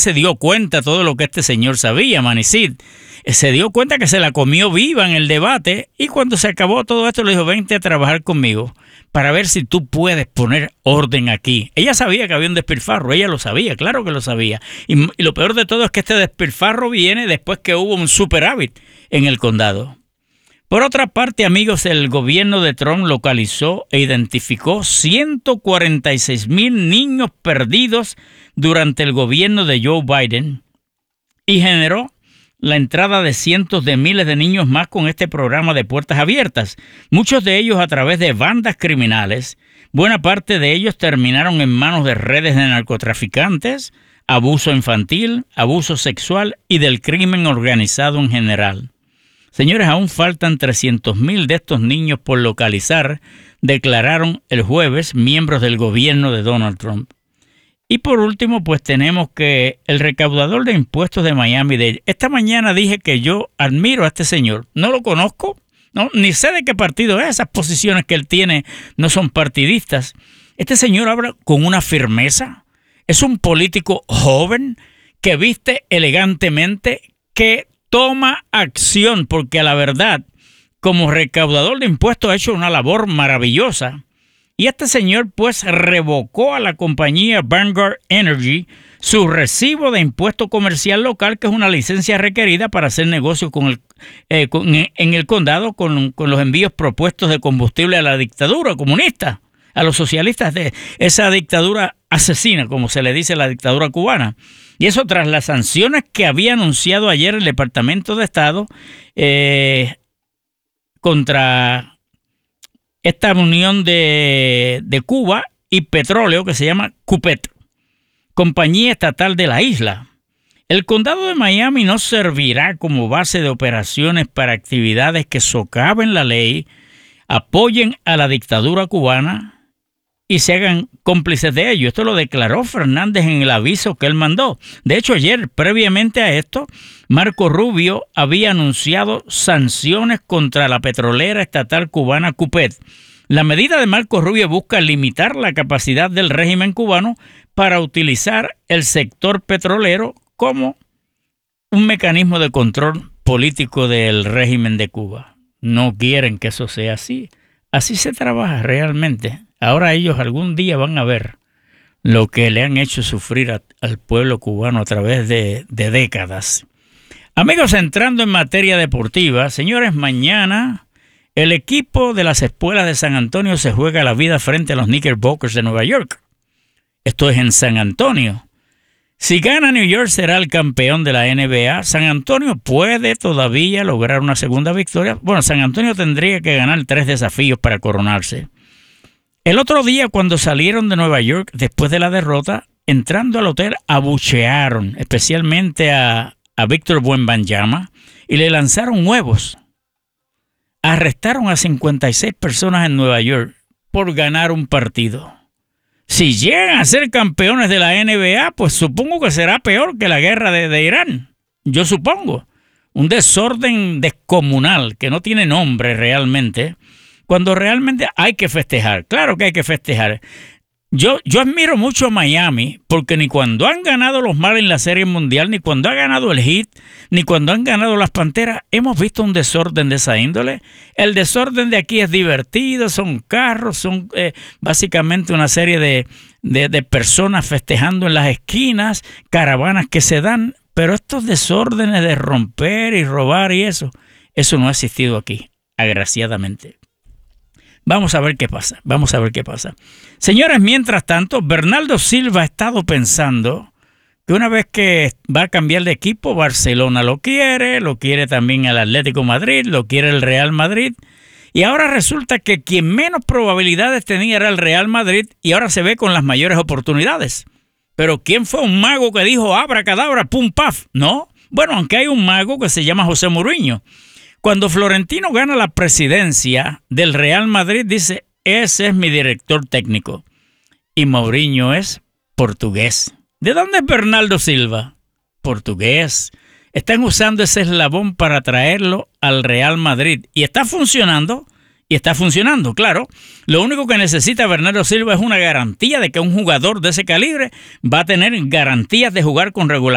se dio cuenta todo lo que este señor sabía, Manisid. Se dio cuenta que se la comió viva en el debate y cuando se acabó todo esto le dijo, vente a trabajar conmigo para ver si tú puedes poner orden aquí. Ella sabía que había un despilfarro, ella lo sabía, claro que lo sabía. Y lo peor de todo es que este despilfarro viene después que hubo un superávit en el condado. Por otra parte, amigos, el gobierno de Trump localizó e identificó 146,000 niños perdidos durante el gobierno de Joe Biden y generó la entrada de cientos de miles de niños más con este programa de puertas abiertas, muchos de ellos a través de bandas criminales. Buena parte de ellos terminaron en manos de redes de narcotraficantes, abuso infantil, abuso sexual y del crimen organizado en general. Señores, aún faltan 300,000 de estos niños por localizar, declararon el jueves miembros del gobierno de Donald Trump. Y por último, pues tenemos que el recaudador de impuestos de Miami-Dade. Esta mañana dije que yo admiro a este señor. No lo conozco, no, ni sé de qué partido es. Esas posiciones que él tiene no son partidistas. Este señor habla con una firmeza. Es un político joven que viste elegantemente, que toma acción, porque a la verdad, como recaudador de impuestos ha hecho una labor maravillosa. Y este señor pues revocó a la compañía Vanguard Energy su recibo de impuesto comercial local, que es una licencia requerida para hacer negocios en el condado con los envíos propuestos de combustible a la dictadura comunista, a los socialistas de esa dictadura asesina, como se le dice la dictadura cubana. Y eso tras las sanciones que había anunciado ayer el Departamento de Estado contra esta unión de Cuba y petróleo que se llama CUPET, compañía estatal de la isla. El condado de Miami no servirá como base de operaciones para actividades que socaven la ley, apoyen a la dictadura cubana y se hagan cómplices de ello. Esto lo declaró Fernández en el aviso que él mandó. De hecho, ayer, previamente a esto, Marco Rubio había anunciado sanciones contra la petrolera estatal cubana CUPET. La medida de Marco Rubio busca limitar la capacidad del régimen cubano para utilizar el sector petrolero como un mecanismo de control político del régimen de Cuba. No quieren que eso sea así. Así se trabaja realmente. Ahora ellos algún día van a ver lo que le han hecho sufrir al pueblo cubano a través de décadas. Amigos, entrando en materia deportiva, señores, mañana el equipo de las Espuelas de San Antonio se juega la vida frente a los Knickerbockers de Nueva York. Esto es en San Antonio. Si gana New York será el campeón de la NBA. San Antonio puede todavía lograr una segunda victoria. Bueno, San Antonio tendría que ganar 3 desafíos para coronarse. El otro día, cuando salieron de Nueva York después de la derrota, entrando al hotel abuchearon especialmente a Víctor Wembanyama y le lanzaron huevos. Arrestaron a 56 personas en Nueva York por ganar un partido. Si llegan a ser campeones de la NBA, pues supongo que será peor que la guerra de Irán. Yo supongo. Un desorden descomunal que no tiene nombre realmente, cuando realmente hay que festejar. Claro que hay que festejar. Yo admiro mucho a Miami, porque ni cuando han ganado los Marlins en la Serie Mundial, ni cuando ha ganado el Heat, ni cuando han ganado las Panteras, hemos visto un desorden de esa índole. El desorden de aquí es divertido, son carros, son básicamente una serie de personas festejando en las esquinas, caravanas que se dan, pero estos desórdenes de romper y robar y eso no ha existido aquí, agraciadamente. Vamos a ver qué pasa, Señores, mientras tanto, Bernardo Silva ha estado pensando que una vez que va a cambiar de equipo, Barcelona lo quiere también el Atlético Madrid, lo quiere el Real Madrid, y ahora resulta que quien menos probabilidades tenía era el Real Madrid, y ahora se ve con las mayores oportunidades. Pero ¿quién fue un mago que dijo abracadabra, pum, paf? No, bueno, aunque hay un mago que se llama José Mourinho. Cuando Florentino gana la presidencia del Real Madrid, dice, ese es mi director técnico. Y Mourinho es portugués. ¿De dónde es Bernardo Silva? Portugués. Están usando ese eslabón para traerlo al Real Madrid. Y está funcionando, claro. Lo único que necesita Bernardo Silva es una garantía de que un jugador de ese calibre va a tener garantías de jugar con regularidad